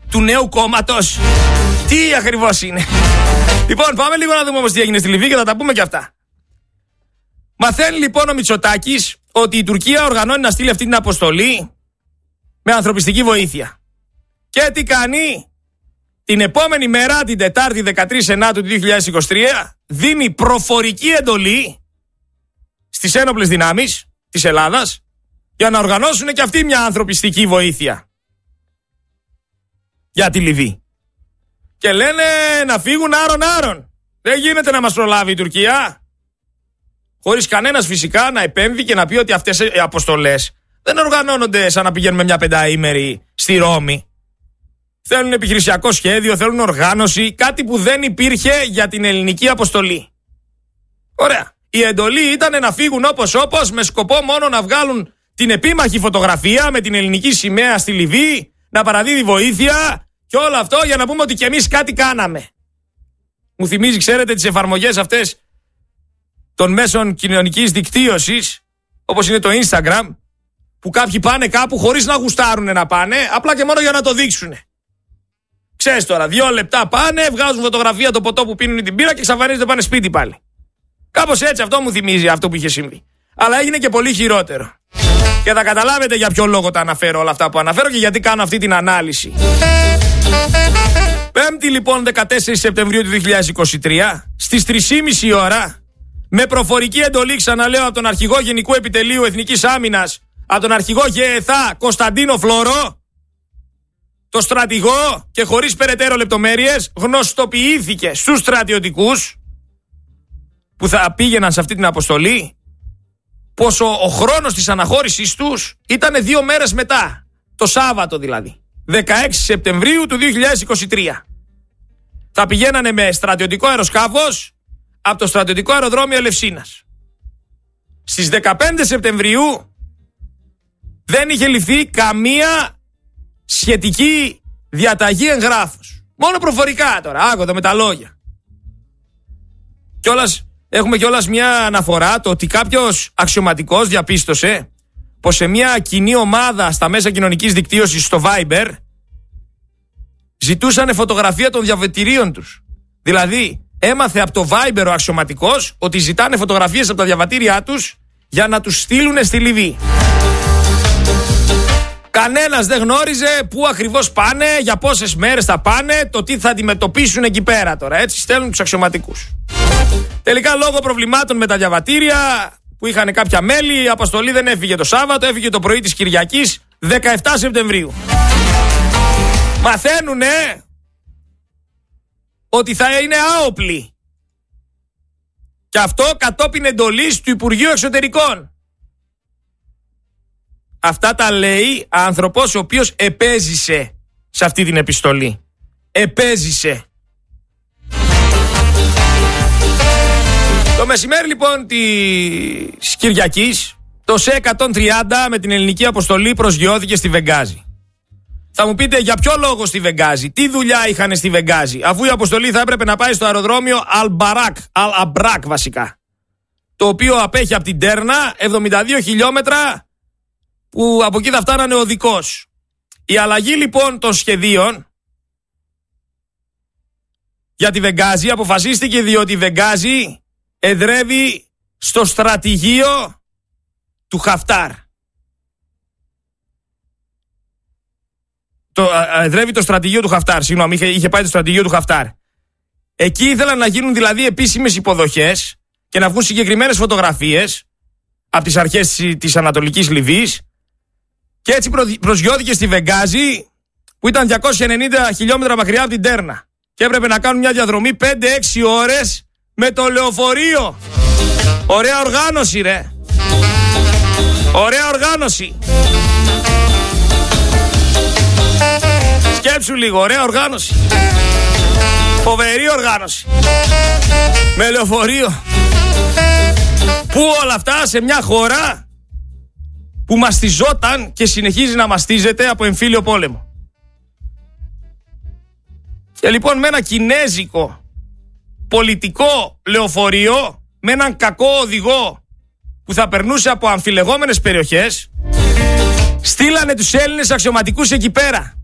του νέου κόμματος. Τι ακριβώς είναι? Λοιπόν, πάμε λίγο να δούμε όμως τι έγινε στη Λιβύη και θα τα πούμε και αυτά. Μαθαίνει λοιπόν ο Μητσοτάκης ότι η Τουρκία οργανώνει να στείλει αυτή την αποστολή με ανθρωπιστική βοήθεια. Και τι κάνει? Την επόμενη μέρα, την Τετάρτη 13 Σενάτου του 2023, δίνει προφορική εντολή στις ένοπλες δυνάμεις της Ελλάδας για να οργανώσουν και αυτοί μια ανθρωπιστική βοήθεια για τη Λιβύη. Και λένε να φύγουν άρον-άρον. Δεν γίνεται να μας προλάβει η Τουρκία. Χωρίς κανένας φυσικά να επέμβει και να πει ότι αυτές οι αποστολές δεν οργανώνονται σαν να πηγαίνουμε μια πενταήμερη στη Ρώμη. Θέλουν επιχειρησιακό σχέδιο, θέλουν οργάνωση, κάτι που δεν υπήρχε για την ελληνική αποστολή. Ωραία. Η εντολή ήταν να φύγουν όπως με σκοπό μόνο να βγάλουν την επίμαχη φωτογραφία με την ελληνική σημαία στη Λιβύη, να παραδίδει βοήθεια και όλο αυτό για να πούμε ότι κι εμείς κάτι κάναμε. Μου θυμίζει, ξέρετε, τις εφαρμογές αυτές των μέσων κοινωνικής δικτύωσης, όπως είναι το Instagram, που κάποιοι πάνε κάπου χωρίς να γουστάρουν να πάνε, απλά και μόνο για να το δείξουν. Ξέρεις τώρα, 2 λεπτά πάνε, βγάζουν φωτογραφία το ποτό που πίνουν την πύρα και εξαφανίζονται, πάνε σπίτι πάλι. Κάπως έτσι αυτό μου θυμίζει αυτό που είχε συμβεί. Αλλά έγινε και πολύ χειρότερο. Και θα καταλάβετε για ποιο λόγο τα αναφέρω όλα αυτά που αναφέρω και γιατί κάνω αυτή την ανάλυση. Πέμπτη λοιπόν 14 Σεπτεμβρίου του 2023, στις 3:30 ώρα, με προφορική εντολή, ξαναλέω, από τον Αρχηγό Γενικού Επιτελείου Εθνικής Άμυνας, από τον Αρχηγό ΓΕΘΑ Κωνσταντίνο Φλόρο, το στρατηγό, και χωρίς περαιτέρω λεπτομέρειες, γνωστοποιήθηκε στους στρατιωτικούς που θα πήγαιναν σε αυτή την αποστολή πως ο χρόνος της αναχώρησης τους ήταν 2 μέρες μετά, το Σάββατο δηλαδή, 16 Σεπτεμβρίου του 2023. Θα πηγαίνανε με στρατιωτικό αεροσκάφος από το στρατιωτικό αεροδρόμιο Ελευσίνας. Στις 15 Σεπτεμβρίου δεν είχε ληφθεί καμία σχετική διαταγή εγγράφους. Μόνο προφορικά τώρα, άκουγα με τα λόγια. Έχουμε κιόλας μια αναφορά το ότι κάποιος αξιωματικός διαπίστωσε πως σε μια κοινή ομάδα στα μέσα κοινωνικής δικτύωσης στο Viber ζητούσαν φωτογραφία των διαβατηρίων τους. Δηλαδή έμαθε από το Viber ο αξιωματικός ότι ζητάνε φωτογραφίες από τα διαβατήριά τους για να τους στείλουν στη Λιβύη. Κανένας δεν γνώριζε πού ακριβώς πάνε, για πόσες μέρες θα πάνε, το τι θα αντιμετωπίσουν εκεί πέρα τώρα. Έτσι στέλνουν τους αξιωματικούς. Τελικά λόγω προβλημάτων με τα διαβατήρια που είχαν κάποια μέλη, η αποστολή δεν έφυγε το Σάββατο, έφυγε το πρωί της Κυριακής 17 Σεπτεμβρίου. Μαθαίνουνε ότι θα είναι άοπλοι. Και αυτό κατόπιν εντολής του Υπουργείου Εξωτερικών. Αυτά τα λέει άνθρωπος ο οποίος επέζησε σε αυτή την επιστολή. Επέζησε. Το μεσημέρι λοιπόν της Κυριακής, το ΣΕ 130 με την ελληνική αποστολή προσγειώθηκε στη Βενγκάζη. Θα μου πείτε για ποιο λόγο στη Βενγκάζη, τι δουλειά είχαν στη Βενγκάζη, αφού η αποστολή θα έπρεπε να πάει στο αεροδρόμιο Αλ-Αμπράκ βασικά, το οποίο απέχει από την Τέρνα 72 χιλιόμετρα, που από εκεί θα φτάνανε οδικός. Η αλλαγή λοιπόν των σχεδίων για τη Βενγκάζη αποφασίστηκε διότι η Βενγκάζη εδρεύει στο στρατηγείο του Χαφτάρ. Εδρεύει το στρατηγείο του Χαφτάρ, συγγνώμη, είχε πάει το στρατηγείο του Χαφτάρ. Εκεί ήθελαν να γίνουν δηλαδή επίσημες υποδοχές και να βγουν συγκεκριμένες φωτογραφίες από τις αρχές της Ανατολικής Λιβύης, και έτσι προσγειώθηκε στη Βενγκάζη, που ήταν 290 χιλιόμετρα μακριά από την Τέρνα, και έπρεπε να κάνουν μια διαδρομή 5-6 ώρες με το λεωφορείο. Ωραία οργάνωση ρε. Ωραία οργάνωση. Σκέψου λίγο, ωραία οργάνωση. Φοβερή οργάνωση. Με λεωφορείο. Πού όλα αυτά σε μια χώρα που μαστιζόταν και συνεχίζει να μαστίζεται από εμφύλιο πόλεμο. Και λοιπόν με ένα κινέζικο πολιτικό λεωφορείο, με έναν κακό οδηγό που θα περνούσε από αμφιλεγόμενες περιοχές, στείλανε τους Έλληνες αξιωματικούς εκεί πέρα.